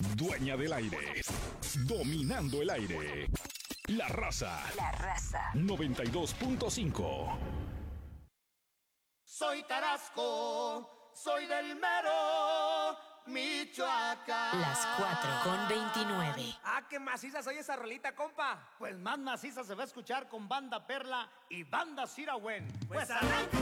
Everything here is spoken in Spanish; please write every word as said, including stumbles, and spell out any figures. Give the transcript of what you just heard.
Dueña del aire. Dominando el aire. La Raza. La Raza. noventa y dos punto cinco. Soy Tarasco, soy del mero Michoacán. Las cuatro con veintinueve. Ah, qué maciza soy esa rolita, compa. Pues más maciza se va a escuchar con Banda Perla y Banda Sirahuen. Pues arranca.